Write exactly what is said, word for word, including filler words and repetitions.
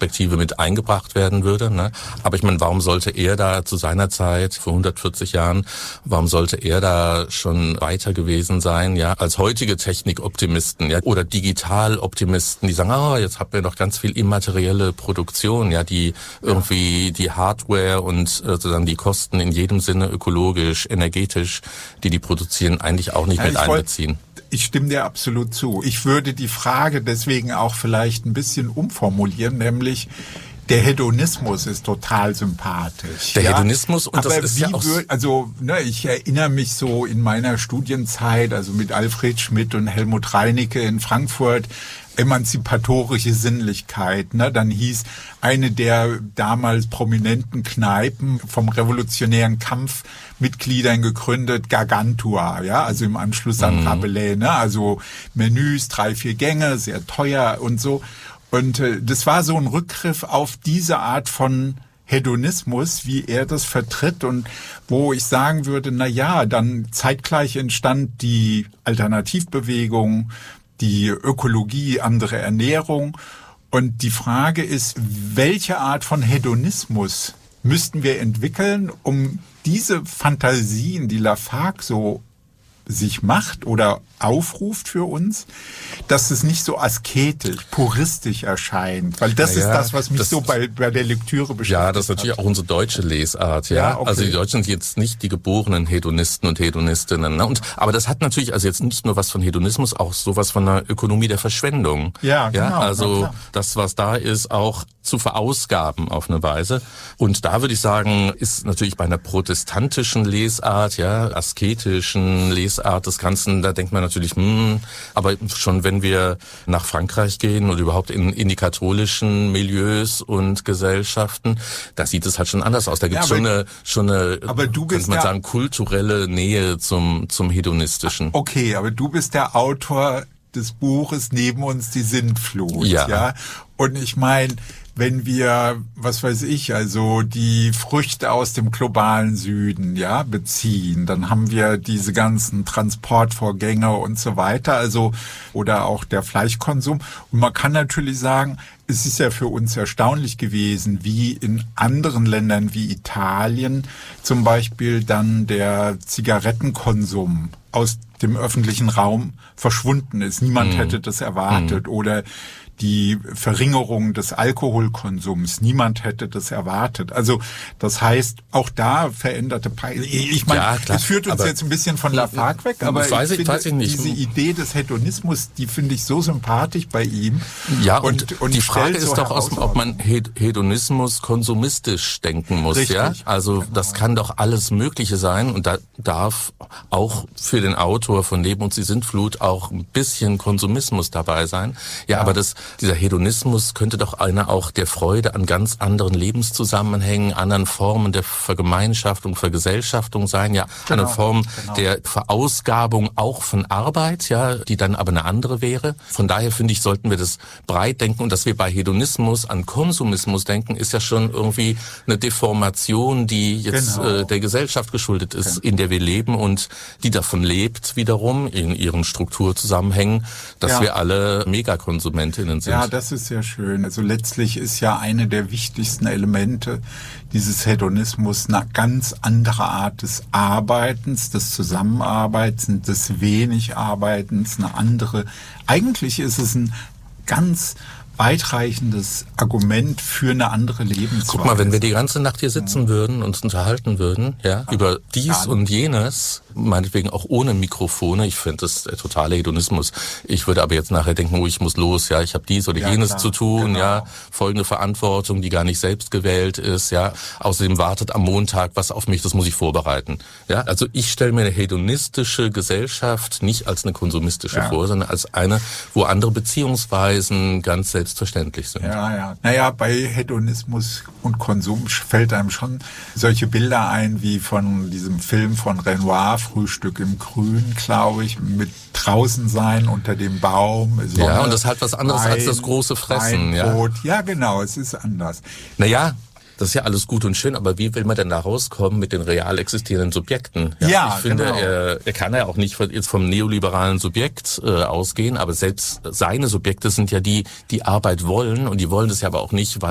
Perspektive mit eingebracht werden würde. Ne? Aber ich meine, warum sollte er da zu seiner Zeit, vor hundertvierzig Jahren, warum sollte er da schon weiter gewesen sein, ja, als heutige Technikoptimisten, ja, oder Digitaloptimisten, die sagen, ah, oh, jetzt haben wir noch ganz viel immaterielle Produktion, ja, die irgendwie die Hardware und äh, sozusagen die Kosten in jedem Sinne ökologisch, energetisch, die die produzieren, eigentlich auch nicht ja, mit einbeziehen. Wollt, ich stimme dir absolut zu. Ich würde die Frage deswegen auch vielleicht ein bisschen umformulieren, nämlich der Hedonismus ist total sympathisch. Der ja? Hedonismus und aber das ist wie ja auch würd, also ne, ich erinnere mich so in meiner Studienzeit, also mit Alfred Schmidt und Helmut Reinecke in Frankfurt, emanzipatorische Sinnlichkeit. Ne? Dann hieß eine der damals prominenten Kneipen vom revolutionären Kampfmitgliedern gegründet, Gargantua, ja, also im Anschluss an mhm. Rabelais, ne? Also Menüs, drei, vier Gänge, sehr teuer und so. Und äh, das war so ein Rückgriff auf diese Art von Hedonismus, wie er das vertritt und wo ich sagen würde, na ja, dann zeitgleich entstand die Alternativbewegung, die Ökologie, andere Ernährung. Und die Frage ist, welche Art von Hedonismus müssten wir entwickeln, um diese Fantasien, die Lafargue so sich macht oder aufruft für uns, dass es nicht so asketisch, puristisch erscheint. Weil das naja, ist das, was mich das, so bei, bei der Lektüre beschäftigt. Ja, das ist natürlich hat. auch unsere deutsche Lesart. Ja, ja okay. Also die Deutschen sind jetzt nicht die geborenen Hedonisten und Hedonistinnen. Ne? Und, aber das hat natürlich also jetzt nicht nur was von Hedonismus, auch sowas von einer Ökonomie der Verschwendung. Ja, genau. Ja, also das, was da ist, auch zu verausgaben auf eine Weise. Und da würde ich sagen, ist natürlich bei einer protestantischen Lesart, ja, asketischen Lesart des Ganzen, da denkt man natürlich, hm, aber schon wenn wir nach Frankreich gehen oder überhaupt in, in die katholischen Milieus und Gesellschaften, da sieht es halt schon anders aus. Da gibt es ja, schon eine, schon eine, aber du bist könnte man ja, sagen, kulturelle Nähe zum, zum Hedonistischen. Okay, aber du bist der Autor des Buches Neben uns die Sintflut, ja. ja? Und ich meine, wenn wir, was weiß ich, also die Früchte aus dem globalen Süden, ja, beziehen, dann haben wir diese ganzen Transportvorgänge und so weiter, also, oder auch der Fleischkonsum. Und man kann natürlich sagen, es ist ja für uns erstaunlich gewesen, wie in anderen Ländern wie Italien zum Beispiel dann der Zigarettenkonsum aus dem öffentlichen Raum verschwunden ist. Niemand mhm. hätte das erwartet. Mhm. Oder die Verringerung des Alkoholkonsums. Niemand hätte das erwartet. Also das heißt, auch da veränderte Preise. Ich meine, ja, es führt uns jetzt ein bisschen von Lafargue weg, aber weiß ich, ich, finde, weiß ich nicht. diese Idee des Hedonismus, die finde ich so sympathisch bei ihm. Ja, und, und, und die Frage ist so doch, aus, ob man Hedonismus konsumistisch denken muss. Richtig, ja, also genau. Das kann doch alles Mögliche sein und da darf auch für den Autor von Neben uns die Sintflut auch ein bisschen Konsumismus dabei sein. Ja, ja. aber das Dieser Hedonismus könnte doch einer auch der Freude an ganz anderen Lebenszusammenhängen, anderen Formen der Vergemeinschaftung, Vergesellschaftung sein, ja, genau, eine Form genau. der Verausgabung auch von Arbeit, ja, die dann aber eine andere wäre. Von daher finde ich, sollten wir das breit denken und dass wir bei Hedonismus an Konsumismus denken, ist ja schon irgendwie eine Deformation, die jetzt genau. äh, der Gesellschaft geschuldet ist, genau. in der wir leben und die davon lebt wiederum in ihren Strukturzusammenhängen, dass ja. wir alle Megakonsumentinnen sind. Ja, das ist sehr schön. Also letztlich ist ja eine der wichtigsten Elemente dieses Hedonismus eine ganz andere Art des Arbeitens, des Zusammenarbeitens, des Wenigarbeitens, eine andere. Eigentlich ist es ein ganz weitreichendes Argument für eine andere Lebensweise. Guck mal, wenn wir die ganze Nacht hier sitzen würden und uns unterhalten würden, ja, über dies ja. und jenes, meinetwegen auch ohne Mikrofone, ich finde das der totale Hedonismus. Ich würde aber jetzt nachher denken, oh, ich muss los, ja, ich habe dies oder ja, jenes klar. zu tun, genau. ja, folgende Verantwortung, die gar nicht selbst gewählt ist, ja. Außerdem wartet am Montag was auf mich, das muss ich vorbereiten. Ja, also ich stelle mir eine hedonistische Gesellschaft nicht als eine konsumistische ja. vor, sondern als eine, wo andere Beziehungsweisen ganz selbstverständlich sind. Ja, ja. Naja, bei Hedonismus und Konsum fällt einem schon solche Bilder ein, wie von diesem Film von Renoir, Frühstück im Grün, glaube ich, mit draußen sein unter dem Baum. Sonne, ja, und das ist halt was anderes Wein, als das große Fressen. Ja. ja, genau, es ist anders. Naja, das ist ja alles gut und schön, aber wie will man denn da rauskommen mit den real existierenden Subjekten? Ja, ja ich finde, genau. er, er kann ja auch nicht jetzt vom neoliberalen Subjekt äh, ausgehen, aber selbst seine Subjekte sind ja die, die Arbeit wollen und die wollen das ja aber auch nicht, weil